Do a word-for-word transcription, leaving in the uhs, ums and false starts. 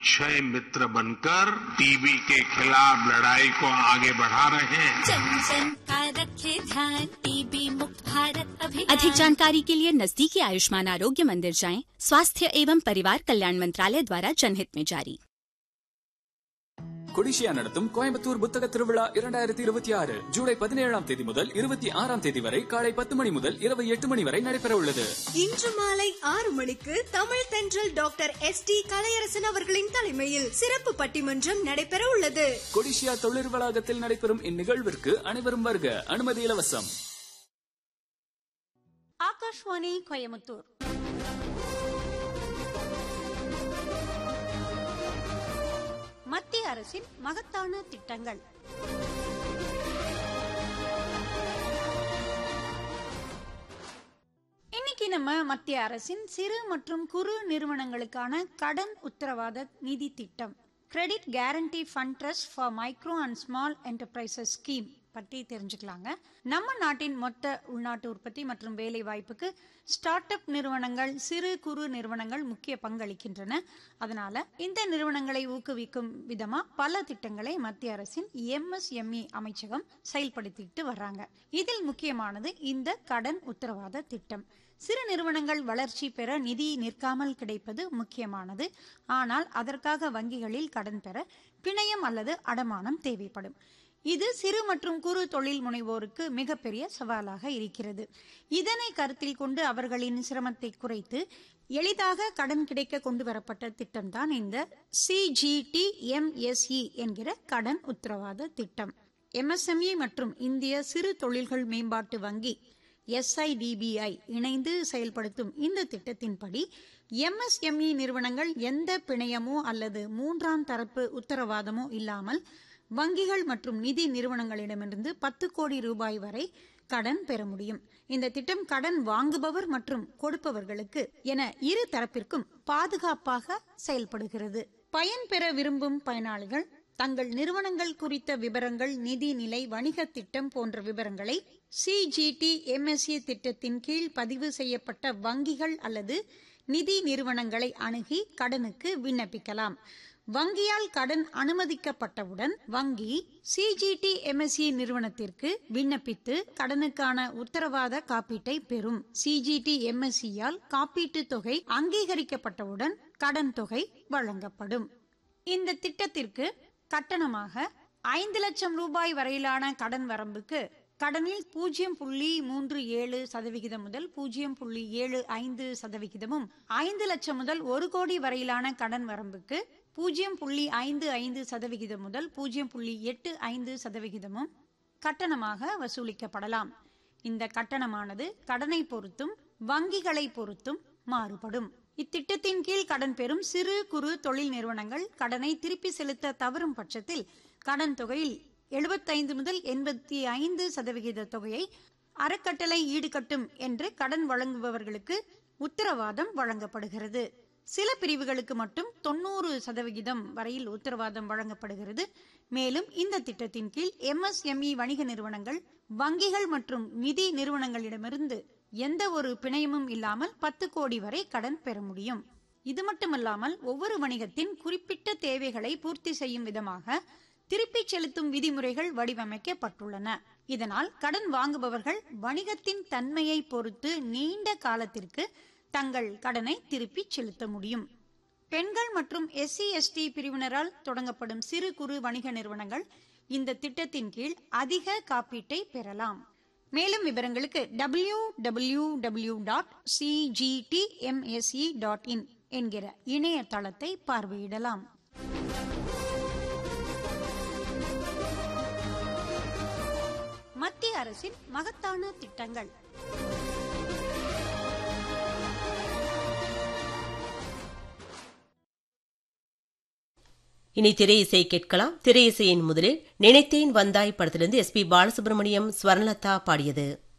क्षय मित्र बनकर टीबी के खिलाफ लड़ाई को आगे बढ़ा रहे हैं। जन जन का रखे ध्यान, टीबी मुक्त भारत अभियान। अधिक जानकारी के लिए नजदीकी आयुष्मान आरोग्य मंदिर जाएं। स्वास्थ्य एवं परिवार कल्याण मंत्रालय द्वारा जनहित में जारी। கொடிஷியா நடத்தும் கோயம்புத்தூர் புத்தக திருவிழா இரண்டாயிரத்தி இருபத்தி ஆறு ஜூலை பதினேழாம் தேதி முதல் இருபத்தி ஆறாம் தேதி வரை காலை பத்து மணி முதல் இரவு எட்டு மணி வரை நடைபெற உள்ளது. இன்று மாலை ஆறு மணிக்கு தமிழ் தென்றல் டாக்டர் எஸ் டி கலையரசன் அவர்களின் தலைமையில் சிறப்பு பட்டிமன்றம் நடைபெற உள்ளது. கொடிஷியா தொழில் வளாகத்தில் நடைபெறும் இந்நிகழ்விற்கு அனைவரும் வருக, அனுமதி இலவசம். ஆகாஷ்வாணி கோயம்புத்தூர். மத்திய அரசின் மகத்தான திட்டங்கள். இன்னைக்கு நம்ம மத்திய அரசின் சிறு மற்றும் குறு நிறுவனங்களுக்கான கடன் உத்தரவாத நிதி திட்டம் credit guarantee fund trust for micro and small enterprises scheme பற்றி தெரிஞ்சுக்கலாங்க. நம்ம நாட்டின் மொத்த உள்நாட்டு உற்பத்தி மற்றும் வேலை வாய்ப்புக்கு ஸ்டார்ட் அப் நிறுவனங்கள், சிறு குறு நிறுவனங்கள் முக்கிய பங்களிக்கின்றன. அதனால இந்த நிறுவனங்களை ஊக்குவிக்கும் விதமா பல திட்டங்களை மத்திய அரசின் எம் எஸ் எம் இ அமைச்சகம் செயல்படுத்திட்டு வர்றாங்க. இதில் முக்கியமானது இந்த கடன் உத்தரவாத திட்டம். சிறு நிறுவனங்கள் வளர்ச்சி பெற நிதி நிற்காமல் கிடைப்பது முக்கியமானது. ஆனால் அதற்காக வங்கிகளில் கடன் பெற பிணையம் அல்லது அடமானம் தேவைப்படும். இது சிறு மற்றும் குறு தொழில் முனைவோருக்கு மிகப்பெரிய சவாலாக இருக்கிறது. இதனை கருத்தில் கொண்டு அவர்களின் சிரமத்தை குறைத்து எளிதாக கடன் கிடைக்க கொண்டு வரப்பட்ட திட்டம்தான் இந்த C G D M S E என்கிற கடன் உத்தரவாத திட்டம். எம் எஸ் எம் இ மற்றும் இந்திய சிறு தொழில்கள் மேம்பாட்டு வங்கி எஸ் ஐ டி பி ஐ இணைந்து செயல்படுத்தும் இந்த திட்டத்தின்படி எம் எஸ் எம் இ நிறுவனங்கள் எந்த பிணையமோ அல்லது மூன்றாம் தரப்பு உத்தரவாதமோ இல்லாமல் வங்கிகள் மற்றும் நிதி நிறுவனங்களிடமிருந்து பத்து கோடி ரூபாய் வரை கடன் பெற முடியும். இந்த திட்டம் கடன் வாங்குபவர் மற்றும் கொடுப்பவர்களுக்கு என இரு தரப்பிற்கும் பாதுகாப்பாக செயல்படுகிறது. பயன் பெற விரும்பும் பயனாளிகள் தங்கள் நிறுவனங்கள் குறித்த விவரங்கள், நிதி நிலை, வணிக திட்டம் போன்ற விவரங்களை C G D M S E திட்டத்தின் கீழ் பதிவு செய்யப்பட்ட வங்கிகள் அல்லது நிதி நிறுவனங்களை அணுகி கடனுக்கு விண்ணப்பிக்கலாம். வங்கியால் கடன் அனுமதிக்கப்பட்டவுடன் வங்கி C G D M S E நிறுவனத்திற்கு விண்ணப்பித்து கடனுக்கான உத்தரவாத காப்பீட்டை பெறும். C G D M S இ-யால் காப்பீட்டு தொகை அங்கீகரிக்கப்பட்டவுடன் கடன் தொகை வழங்கப்படும். இந்த திட்டத்திற்கு கட்டணமாக ஐந்து லட்சம் ரூபாய் வரையிலான கடன் வரம்புக்கு கடனில் பூஜ்ஜியம் புள்ளி மூன்று ஏழு சதவிகிதம் முதல் பூஜ்ஜியம் புள்ளி ஏழு ஐந்து சதவிகிதமும், ஐந்து லட்சம் முதல் ஒரு கோடி வரையிலான கடன் வரம்புக்கு பூஜ்ஜியம் புள்ளி ஐந்து ஐந்து சதவிகிதம் முதல் பூஜ்ஜியம் புள்ளி எட்டு ஐந்து சதவிகிதமும் கட்டணமாக வசூலிக்கப்படலாம். இந்த கட்டணமானது கடனை பொறுத்தும் வங்கிகளை பொறுத்தும் மாறுபடும். இத்திட்டத்தின் கீழ் கடன் பெறும் சிறு குறு தொழில் நிறுவனங்கள் கடனை திருப்பி செலுத்த தவறும் பட்சத்தில் கடன் தொகையில் எழுபத்தைந்து முதல் எண்பத்தி ஐந்து சதவிகித தொகையை அறக்கட்டளை ஈடுகட்டும் என்று கடன் வழங்குபவர்களுக்கு உத்தரவாதம் வழங்கப்படுகிறது. சில பிரிவுகளுக்கு மட்டும் தொண்ணூறு சதவிகிதம் வரையில் உத்தரவாதம் வழங்கப்படுகிறது. மேலும் இந்த திட்டத்தின் கீழ் எம் எஸ் எம் இ வணிக நிறுவனங்கள் வங்கிகள் மற்றும் நிதி நிறுவனங்களிடமிருந்து எந்த ஒரு பிணையமும் இல்லாமல் பத்து கோடி வரை கடன் பெற முடியும். இது மட்டுமல்லாமல் ஒவ்வொரு வணிகத்தின் குறிப்பிட்ட தேவைகளை பூர்த்தி செய்யும் விதமாக திருப்பிச் செலுத்தும் விதிமுறைகள் வடிவமைக்கப்பட்டுள்ளன. இதனால் கடன் வாங்குபவர்கள் வணிகத்தின் தன்மையை பொறுத்து நீண்ட காலத்திற்கு தங்கள் கடனை திருப்பிச் செலுத்த முடியும். பெண்கள் மற்றும் எஸ் சி எஸ் டி பிரிவினரால் தொடங்கப்படும் சிறு குறு வணிக நிறுவனங்கள் இந்த திட்டத்தின் கீழ் அதிக காப்பீட்டை பெறலாம். மேலும் விவரங்களுக்கு W W W dot C G D M S E dot in என்கிற இணையதளத்தை பார்வையிடலாம். மத்திய அரசின் மகத்தான திட்டங்கள். இனி திரை இசை கேட்கலாம். திரை இசையின் முதலில் நினைத்தேன் வந்தாய் படத்திலிருந்து எஸ் பி பாலசுப்ரமணியம், ஸ்வர்ணலதா பாடியது.